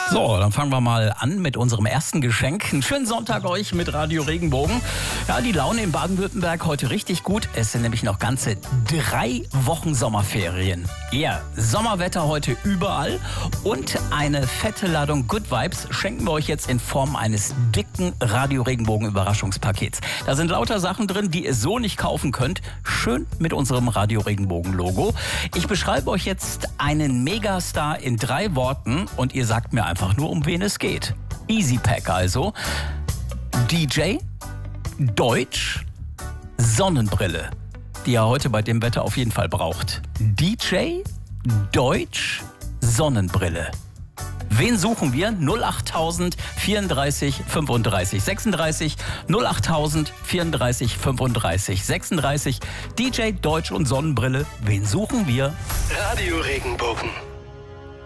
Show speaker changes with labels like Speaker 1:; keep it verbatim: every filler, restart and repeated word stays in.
Speaker 1: So, dann fangen wir mal an mit unserem ersten Geschenk. Einen schönen Sonntag euch mit Radio Regenbogen. Ja, die Laune in Baden-Württemberg heute richtig gut. Es sind nämlich noch ganze drei Wochen Sommerferien. Ja, Sommerwetter heute überall und eine fette Ladung Good Vibes schenken wir euch jetzt in Form eines dicken Radio Regenbogen Überraschungspakets. Da sind lauter Sachen drin, die ihr so nicht kaufen könnt. Schön mit unserem Radio Regenbogen Logo. Ich beschreibe euch jetzt einen Megastar in drei Worten und ihr sagt mir einfach nur, um wen es geht. Easy Pack also. D J, Deutsch, Sonnenbrille, die ihr heute bei dem Wetter auf jeden Fall braucht. D J, Deutsch, Sonnenbrille. Wen suchen wir? null achttausend vierunddreißig fünfunddreißig sechsunddreißig, null achttausend vierunddreißig fünfunddreißig sechsunddreißig. D J, Deutsch und Sonnenbrille. Wen suchen wir?
Speaker 2: Radio Regenbogen.